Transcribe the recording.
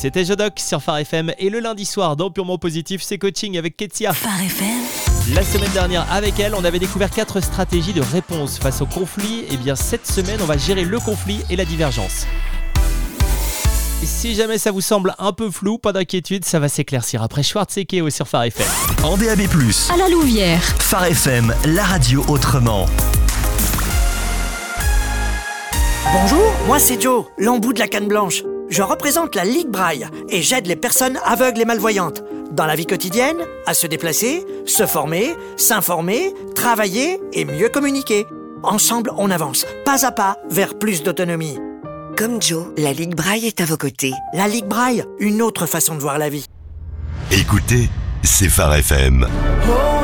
C'était Jodoc sur Phare FM et le lundi soir dans Purement Positif, c'est coaching avec Ketsia. Phare FM. La semaine dernière, avec elle, on avait découvert 4 stratégies de réponse face au conflit. Et bien cette semaine, on va gérer le conflit et la divergence. Et si jamais ça vous semble un peu flou, pas d'inquiétude, ça va s'éclaircir après Schwartz et Keo sur Phare FM. En DAB+, À la Louvière. Phare FM, la radio autrement. Bonjour, moi c'est Joe, l'embout de la canne blanche. Je représente la Ligue Braille et j'aide les personnes aveugles et malvoyantes dans la vie quotidienne à se déplacer, se former, s'informer, travailler et mieux communiquer. Ensemble, on avance, pas à pas, vers plus d'autonomie. Comme Joe, la Ligue Braille est à vos côtés. La Ligue Braille, une autre façon de voir la vie. Écoutez, c'est Phare FM.